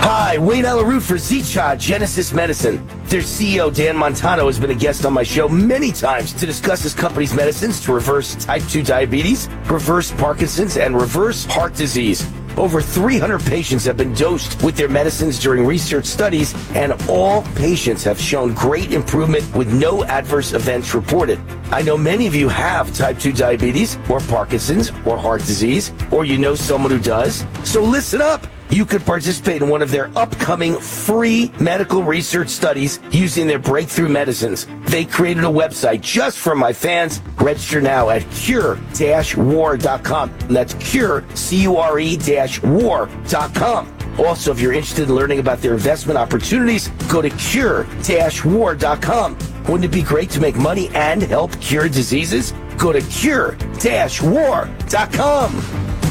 Hi, Wayne Alaroot for Zicha Genesis Medicine. Their CEO, Dan Montano, has been a guest on my show many times to discuss his company's medicines to reverse type 2 diabetes, reverse Parkinson's, and reverse heart disease. Over 300 patients have been dosed with their medicines during research studies, and all patients have shown great improvement with no adverse events reported. I know many of you have type 2 diabetes, or Parkinson's, or heart disease, or you know someone who does. So listen up. You could participate in one of their upcoming free medical research studies using their breakthrough medicines. They created a website just for my fans. Register now at cure-war.com. That's cure, C-U-R-E-war.com. Also, if you're interested in learning about their investment opportunities, go to cure-war.com. Wouldn't it be great to make money and help cure diseases? Go to cure-war.com.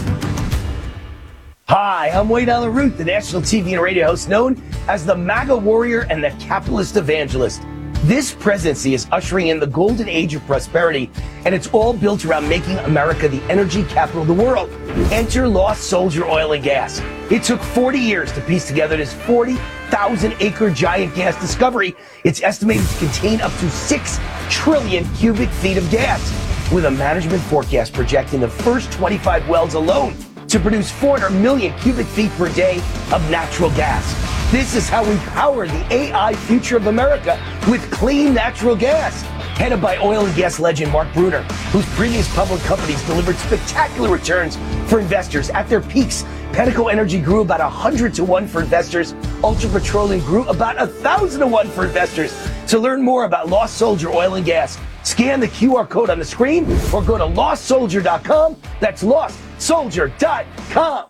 Hi, I'm Wayne Alaroot, the national TV and radio host known as the MAGA warrior and the capitalist evangelist. This presidency is ushering in the golden age of prosperity, and it's all built around making America the energy capital of the world. Enter Lost Soldier Oil and Gas. It took 40 years to piece together this 40,000-acre giant gas discovery. It's estimated to contain up to 6 trillion cubic feet of gas, with a management forecast projecting the first 25 wells alone to produce 400 million cubic feet per day of natural gas. This is how we power the AI future of America, with clean natural gas. Headed by oil and gas legend Mark Bruner, whose previous public companies delivered spectacular returns for investors. At their peaks, Pentaco Energy grew about 100 to 1 for investors. Ultra Petroleum grew about 1,000 to 1 for investors. To learn more about Lost Soldier Oil and Gas, scan the QR code on the screen or go to lostsoldier.com. That's lostsoldier.com.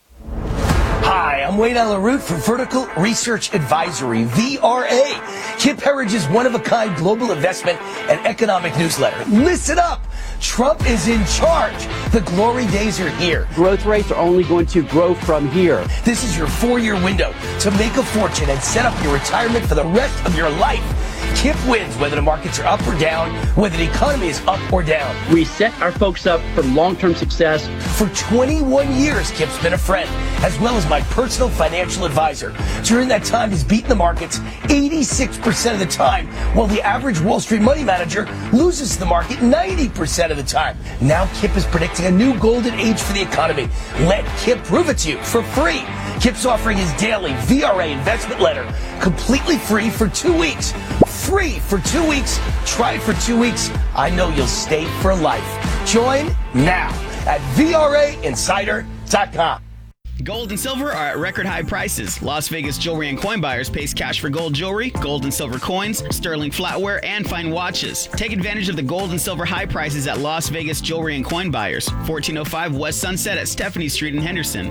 Hi, I'm Wayne Alaroot for Vertical Research Advisory, VRA, Kip Herriage's one-of-a-kind global investment and economic newsletter. Listen up! Trump is in charge. The glory days are here. Growth rates are only going to grow from here. This is your 4-year window to make a fortune and set up your retirement for the rest of your life. Kip wins whether the markets are up or down, whether the economy is up or down. We set our folks up for long-term success. For 21 years, Kip's been a friend, as well as my personal financial advisor. During that time, he's beaten the markets 86% of the time, while the average Wall Street money manager loses to the market 90% of the time. Now Kip is predicting a new golden age for the economy. Let Kip prove it to you for free. Kip's offering his daily VRA investment letter completely free for 2 weeks. Free for 2 weeks. Try it for 2 weeks. I know you'll stay for life. Join now at VRAinsider.com. Gold and silver are at record high prices. Las Vegas jewelry and coin buyers pays cash for gold jewelry, gold and silver coins, sterling flatware, and fine watches. Take advantage of the gold and silver high prices at Las Vegas jewelry and coin buyers. 1405 West Sunset at Stephanie Street in Henderson.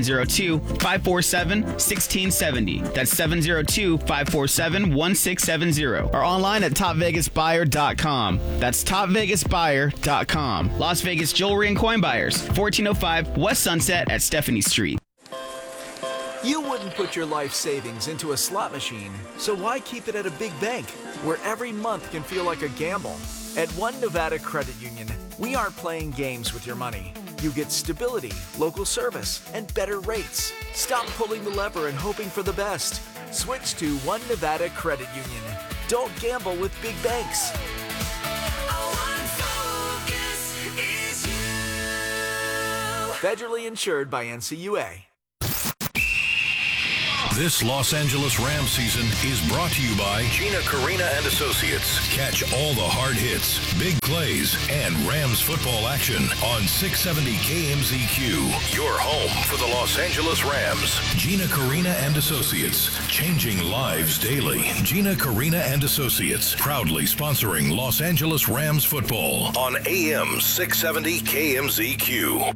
702-547-1670. That's 702-547-1670. Or online at topvegasbuyer.com. That's topvegasbuyer.com. Las Vegas jewelry and coin buyers. 1405 West Sunset at Stephanie Street. You wouldn't put your life savings into a slot machine, so why keep it at a big bank, where every month can feel like a gamble? At One Nevada Credit Union, we aren't playing games with your money. You get stability, local service, and better rates. Stop pulling the lever and hoping for the best. Switch to One Nevada Credit Union. Don't gamble with big banks. Federally insured by NCUA. This Los Angeles Rams season is brought to you by Gina Carina and Associates. Catch all the hard hits, big plays, and Rams football action on 670 KMZQ. Your home for the Los Angeles Rams. Gina Carina and Associates. Changing lives daily. Gina Carina and Associates. Proudly sponsoring Los Angeles Rams football on AM 670 KMZQ.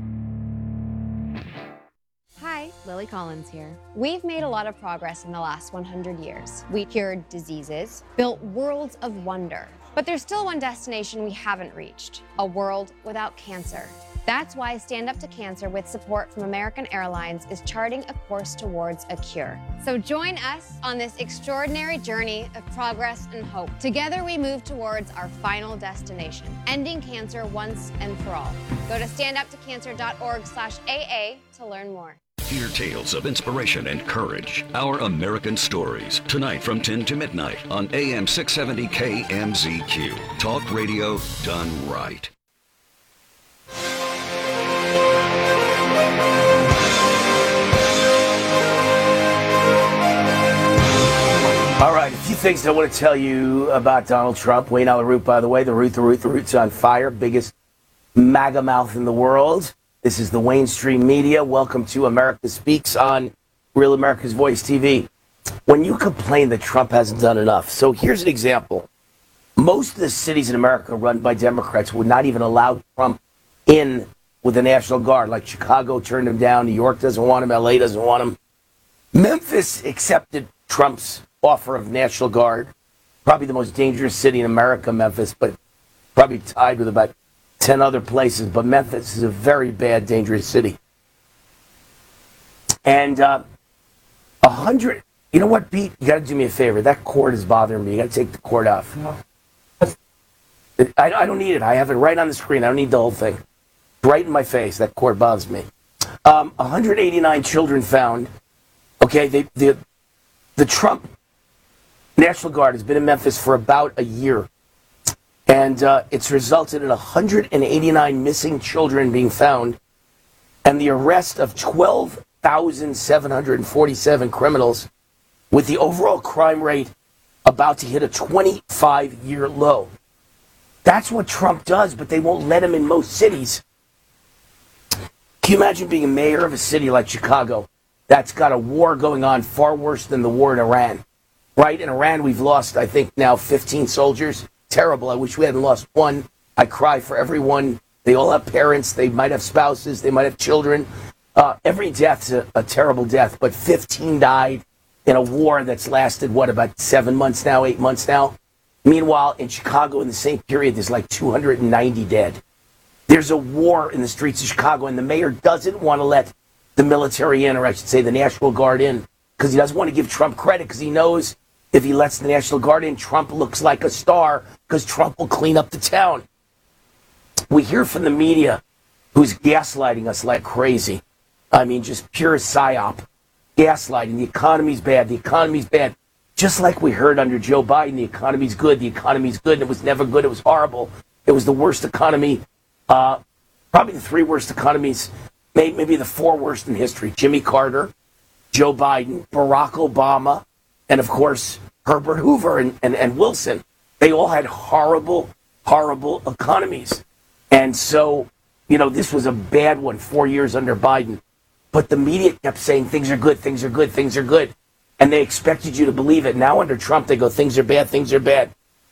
Hi, Lily Collins here. We've made a lot of progress in the last 100 years. We cured diseases, built worlds of wonder. But there's still one destination we haven't reached, a world without cancer. That's why Stand Up to Cancer, with support from American Airlines, is charting a course towards a cure. So join us on this extraordinary journey of progress and hope. Together we move towards our final destination, ending cancer once and for all. Go to standuptocancer.org/AA to learn more. Hear tales of inspiration and courage. Our American Stories. Tonight from 10 to midnight on AM 670 KMZQ. Talk radio done right. All right, a few things I want to tell you about Donald Trump. Wayne Allyn Root, by the way, the Root's on fire, biggest MAGA mouth in the world. This is the Wayne Stream Media. Welcome to America Speaks on Real America's Voice TV. When you complain that Trump hasn't done enough, so here's an example. Most of the cities in America run by Democrats would not even allow Trump in with the National Guard. Like Chicago turned him down, New York doesn't want him, LA doesn't want him. Memphis accepted Trump's offer of National Guard. Probably the most dangerous city in America, Memphis, but probably tied with about 10 other places. But Memphis is a very bad, dangerous city. And 100, you know what, Pete? You got to do me a favor. That cord is bothering me. You got to take the cord off. I don't need it. I have it right on the screen. I don't need the whole thing. Right in my face. That cord bothers me. 189 children found. Okay, the Trump National Guard has been in Memphis for about a year. And it's resulted in 189 missing children being found and the arrest of 12,747 criminals, with the overall crime rate about to hit a 25-year low. That's what Trump does, but they won't let him in most cities. Can you imagine being a mayor of a city like Chicago that's got a war going on far worse than the war in Iran? Right? In Iran, we've lost, I think, now 15 soldiers. Terrible. I wish we hadn't lost one. I cry for everyone. They all have parents. They might have spouses. They might have children. Every death's a terrible death, but 15 died in a war that's lasted, about 7 months now, 8 months now? Meanwhile, in Chicago, in the same period, there's like 290 dead. There's a war in the streets of Chicago, and the mayor doesn't want to let the military in, or I should say the National Guard in, because he doesn't want to give Trump credit, because he knows if he lets the National Guard in, Trump looks like a star, because Trump will clean up the town. We hear from the media who's gaslighting us like crazy. I mean, just pure psyop. Gaslighting. The economy's bad. The economy's bad. Just like we heard under Joe Biden, the economy's good. The economy's good. It was never good. It was horrible. It was the worst economy, probably the 3 worst economies, maybe the 4 worst in history. Jimmy Carter, Joe Biden, Barack Obama, and, of course, Herbert Hoover and Wilson. They all had horrible, horrible economies. And so, this was a bad one, 4 years under Biden. But the media kept saying things are good, things are good, things are good. And they expected you to believe it. Now under Trump, they go, things are bad, things are bad.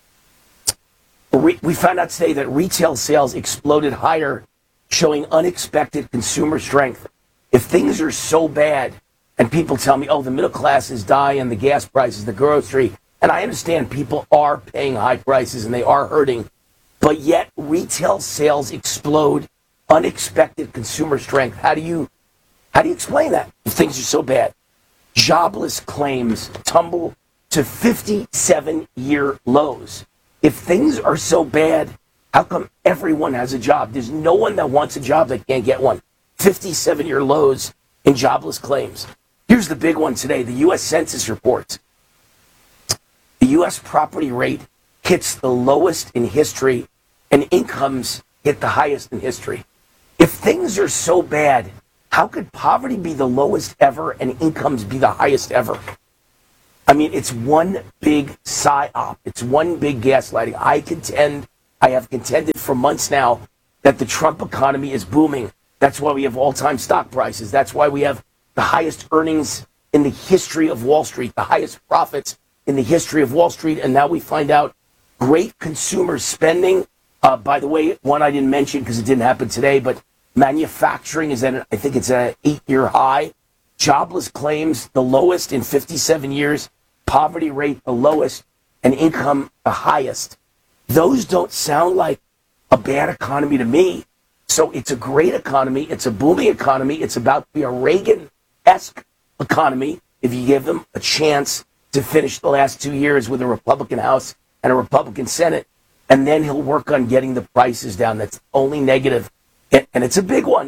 We found out today that retail sales exploded higher, showing unexpected consumer strength. If things are so bad, and people tell me, the middle class is dying, the gas prices, the grocery, and I understand people are paying high prices and they are hurting, but yet retail sales explode, unexpected consumer strength. How do you explain that if things are so bad? Jobless claims tumble to 57-year lows. If things are so bad, how come everyone has a job? There's no one that wants a job that can't get one. 57-year lows in jobless claims. Here's the big one today. The U.S. Census reports. The U.S. property rate hits the lowest in history, and incomes hit the highest in history. If things are so bad, how could poverty be the lowest ever and incomes be the highest ever? I mean, it's one big psyop. It's one big gaslighting. I have contended for months now that the Trump economy is booming. That's why we have all-time stock prices. That's why we have the highest earnings in the history of Wall Street, the highest profits in the history of Wall Street. And now we find out great consumer spending. By the way, one I didn't mention because it didn't happen today, but manufacturing is I think it's an 8-year high. Jobless claims, the lowest in 57 years. Poverty rate, the lowest. And income, the highest. Those don't sound like a bad economy to me. So it's a great economy. It's a booming economy. It's about to be a Reagan-esque economy if you give them a chance to finish the last 2 years with a Republican House and a Republican Senate. And then he'll work on getting the prices down. That's only negative. And it's a big one.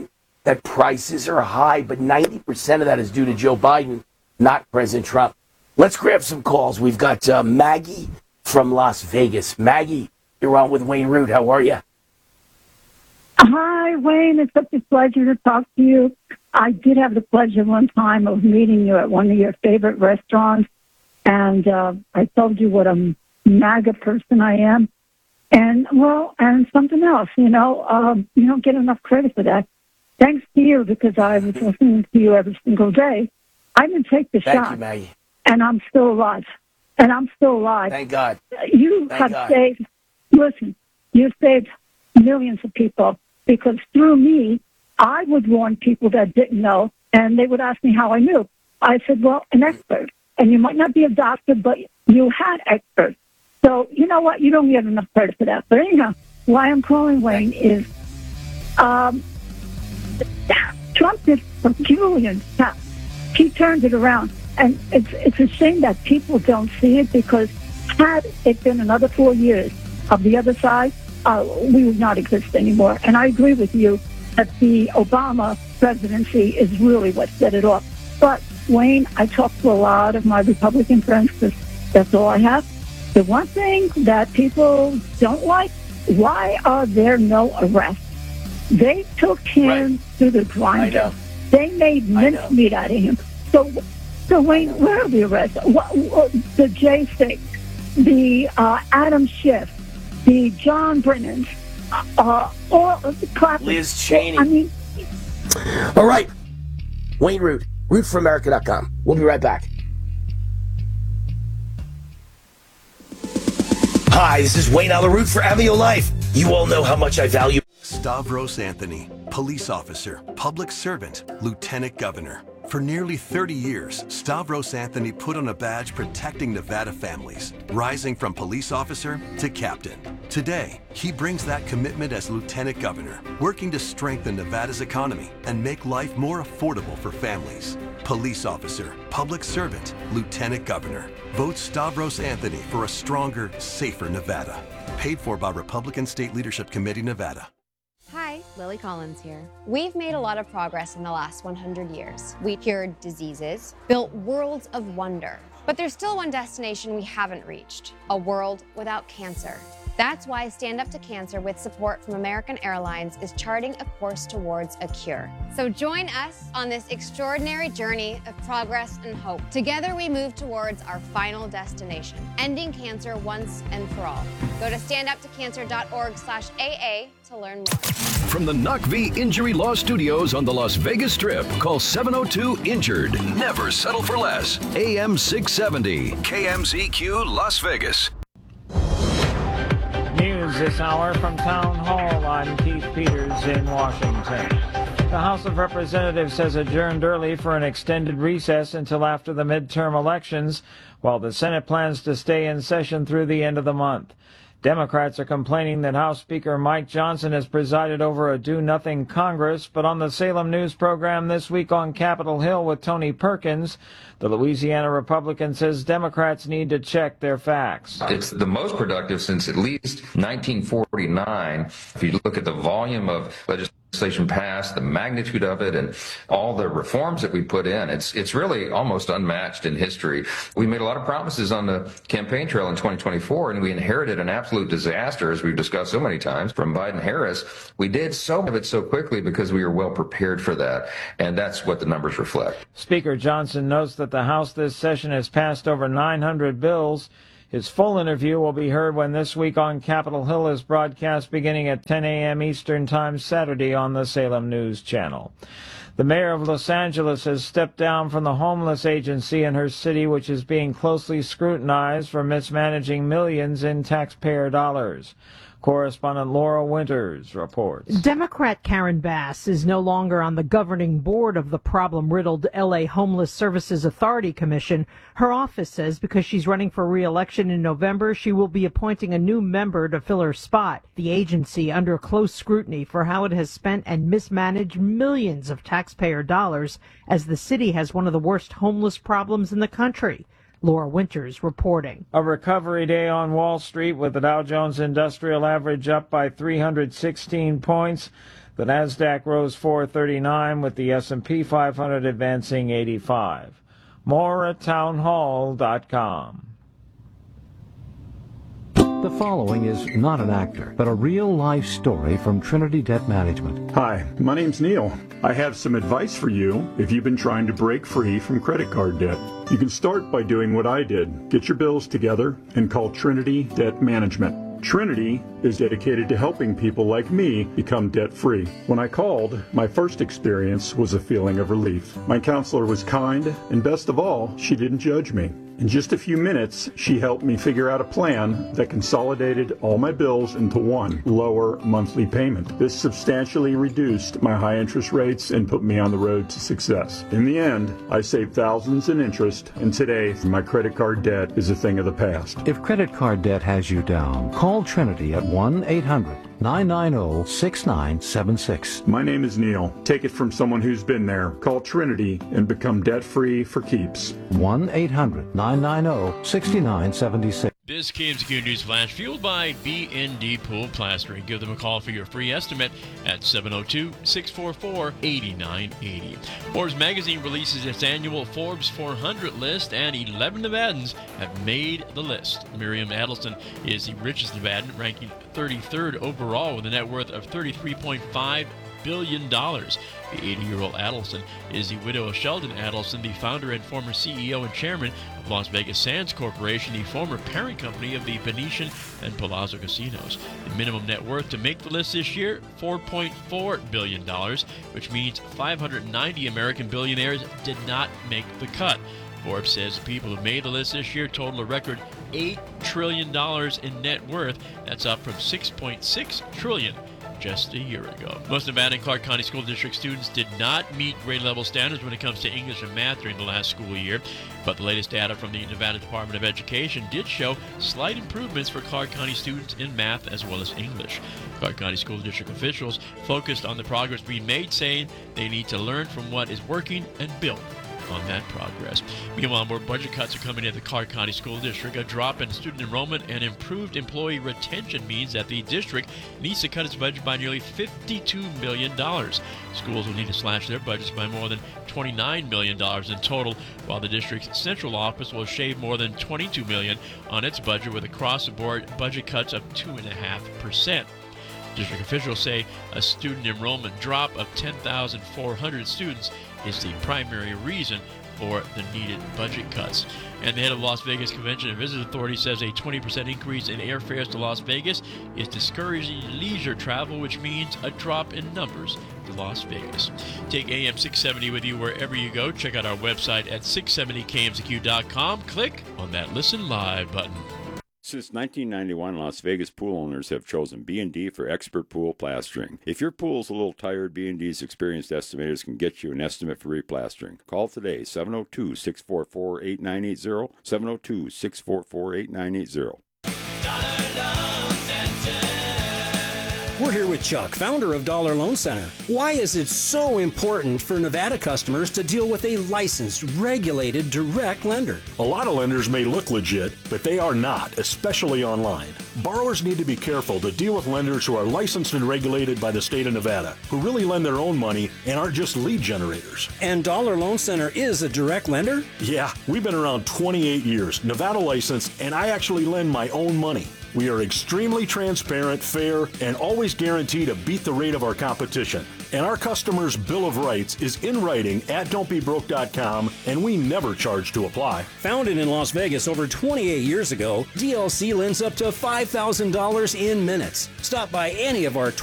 that prices are high, but 90% of that is due to Joe Biden, not President Trump. Let's grab some calls. We've got Maggie from Las Vegas. Maggie, you're on with Wayne Root. How are you? Hi, Wayne. It's such a pleasure to talk to you. I did have the pleasure one time of meeting you at one of your favorite restaurants, and I told you what a MAGA person I am. And, well, and something else, you don't get enough credit for that. Thanks to you, because I was listening to you every single day. I didn't take the shot. Thank you, Maggie. And I'm still alive. Thank God. You have saved, listen, you saved millions of people, because through me, I would warn people that didn't know, and they would ask me how I knew. I said, well, an expert. And you might not be a doctor, but you had experts. So, you know what? You don't get enough credit for that. But anyhow, why I'm calling, Wayne, is Trump did for Julian. He turned it around. And it's a shame that people don't see it, because had it been another 4 years of the other side, we would not exist anymore. And I agree with you that the Obama presidency is really what set it off. But, Wayne, I talk to a lot of my Republican friends, because that's all I have. The one thing that people don't like, why are there no arrests? They took him to the grinder. They made mincemeat out of him. So Wayne, where are the arrests? The J6, the Adam Schiff, the John Brennans, all of the Clapper. Liz Cheney. I mean, all right. Wayne Root, rootforamerica.com. We'll be right back. Hi, this is Wayne Root for Avio Life. You all know how much I value Stavros Anthony, police officer, public servant, lieutenant governor. For nearly 30 years, Stavros Anthony put on a badge protecting Nevada families, rising from police officer to captain. Today, he brings that commitment as lieutenant governor, working to strengthen Nevada's economy and make life more affordable for families. Police officer, public servant, lieutenant governor. Vote Stavros Anthony for a stronger, safer Nevada. Paid for by Republican State Leadership Committee, Nevada. Hi, Lily Collins here. We've made a lot of progress in the last 100 years. We cured diseases, built worlds of wonder. But there's still one destination we haven't reached, a world without cancer. That's why Stand Up to Cancer, with support from American Airlines, is charting a course towards a cure. So join us on this extraordinary journey of progress and hope. Together we move towards our final destination, ending cancer once and for all. Go to standuptocancer.org/AA to learn more. From the NUCV Injury Law Studios on the Las Vegas Strip, call 702-INJURED. Never settle for less. AM 670, KMZQ Las Vegas. News this hour from Town Hall. I'm Keith Peters in Washington. The House of Representatives has adjourned early for an extended recess until after the midterm elections, while the Senate plans to stay in session through the end of the month. Democrats are complaining that House Speaker Mike Johnson has presided over a do-nothing Congress, but on the Salem News program this week on Capitol Hill with Tony Perkins, the Louisiana Republican says Democrats need to check their facts. It's the most productive since at least 1949. If you look at the volume of legislation passed, the magnitude of it, and all the reforms that we put in, it's really almost unmatched in history. We made a lot of promises on the campaign trail in 2024, and we inherited an absolute disaster, as we've discussed so many times, from Biden-Harris. We did so much of it so quickly because we were well prepared for that, and that's what the numbers reflect. Speaker Johnson notes that the House this session has passed over 900 bills. His full interview will be heard when This Week on Capitol Hill is broadcast beginning at 10 a.m. Eastern Time Saturday on the Salem News Channel. The mayor of Los Angeles has stepped down from the homeless agency in her city, which is being closely scrutinized for mismanaging millions in taxpayer dollars. Correspondent Laura Winters reports. Democrat Karen Bass is no longer on the governing board of the problem-riddled L.A. Homeless Services Authority Commission. Her office says because she's running for re-election in November, she will be appointing a new member to fill her spot. The agency under close scrutiny for how it has spent and mismanaged millions of taxpayer dollars, as the city has one of the worst homeless problems in the country. Laura Winters reporting. A recovery day on Wall Street with the Dow Jones Industrial Average up by 316 points. The Nasdaq rose 439 with the S&P 500 advancing 85. More at townhall.com. The following is not an actor, but a real-life story from Trinity Debt Management. Hi, my name's Neil. I have some advice for you if you've been trying to break free from credit card debt. You can start by doing what I did. Get your bills together and call Trinity Debt Management. Trinity is dedicated to helping people like me become debt-free. When I called, my first experience was a feeling of relief. My counselor was kind, and best of all, she didn't judge me. In just a few minutes, she helped me figure out a plan that consolidated all my bills into one lower monthly payment. This substantially reduced my high interest rates and put me on the road to success. In the end, I saved thousands in interest, and today, my credit card debt is a thing of the past. If credit card debt has you down, call Trinity at 1-800-990-6976. My name is Neil. Take it from someone who's been there. Call Trinity and become debt-free for keeps. 1-800-990-6976. This KMZQ News Flash fueled by B&D Pool Plastering. Give them a call for your free estimate at 702-644-8980. Forbes magazine releases its annual Forbes 400 list, and 11 Nevadans have made the list. Miriam Adelson is the richest Nevadan, ranking 33rd overall with a net worth of $33.5 billion. The 80-year-old Adelson is the widow of Sheldon Adelson, the founder and former CEO and chairman of Las Vegas Sands Corporation, the former parent company of the Venetian and Palazzo casinos. The minimum net worth to make the list this year, $4.4 billion, which means 590 American billionaires did not make the cut. Forbes says the people who made the list this year total a record $8 trillion in net worth. That's up from $6.6 trillion just a year ago. Most Nevada and Clark County School District students did not meet grade level standards when it comes to English and math during the last school year, but the latest data from the Nevada Department of Education did show slight improvements for Clark County students in math as well as English. Clark County School District officials focused on the progress being made, saying they need to learn from what is working and build on that progress. Meanwhile, more budget cuts are coming at the Clark County School District. A drop in student enrollment and improved employee retention means that the district needs to cut its budget by nearly $52 million. Schools will need to slash their budgets by more than $29 million in total, while the district's central office will shave more than $22 million on its budget, with across-the-board budget cuts of 2.5%. District officials say a student enrollment drop of 10,400 students is the primary reason for the needed budget cuts. And the head of Las Vegas Convention and Visitors Authority says a 20% increase in airfares to Las Vegas is discouraging leisure travel, which means a drop in numbers to Las Vegas. Take AM 670 with you wherever you go. Check out our website at 670kmzq.com. Click on that Listen Live button. Since 1991, Las Vegas pool owners have chosen B&D for expert pool plastering. If your pool's a little tired, B&D's experienced estimators can get you an estimate for replastering. Call today, 702-644-8980, 702-644-8980. We're here with Chuck, founder of Dollar Loan Center. Why is it so important for Nevada customers to deal with a licensed, regulated, direct lender? A lot of lenders may look legit, but they are not, especially online. Borrowers need to be careful to deal with lenders who are licensed and regulated by the state of Nevada, who really lend their own money and aren't just lead generators. And Dollar Loan Center is a direct lender? Yeah, we've been around 28 years, Nevada licensed, and I actually lend my own money. We are extremely transparent, fair, and always guarantee to beat the rate of our competition. And our customers' Bill of Rights is in writing at don'tbebroke.com, and we never charge to apply. Founded in Las Vegas over 28 years ago, DLC lends up to $5,000 in minutes. Stop by any of our